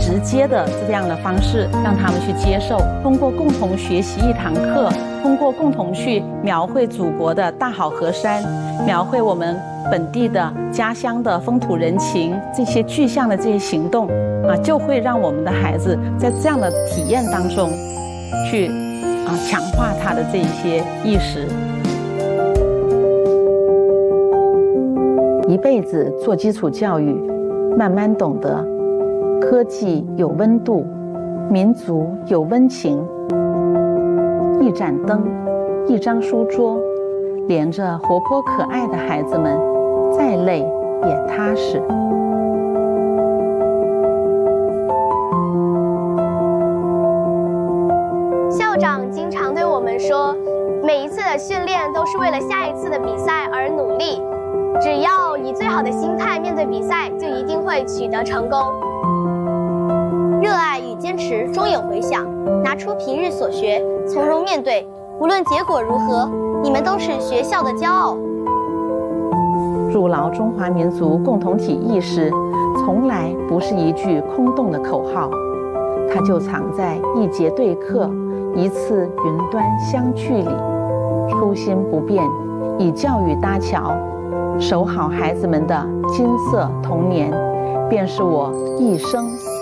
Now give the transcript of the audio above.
直接的这样的方式让他们去接受，通过共同学习一堂课，通过共同去描绘祖国的大好河山，描绘我们本地的家乡的风土人情，这些具象的这些行动就会让我们的孩子在这样的体验当中去强化他的这一些意识。一辈子做基础教育，慢慢懂得科技有温度，民族有温情。一盏灯，一张书桌，连着活泼可爱的孩子们，再累也踏实。 校长经常对我们说，每一次的训练都是为了下一次的比赛而努力。只要以最好的心态面对比赛，就一定会取得成功。热爱与坚持终有回响，拿出平日所学，从容面对，无论结果如何，你们都是学校的骄傲。 筑牢中华民族共同体意识，从来不是一句空洞的口号，它就藏在一节对课，一次云端相聚里。初心不变，以教育搭桥，守好孩子们的金色童年，便是我一生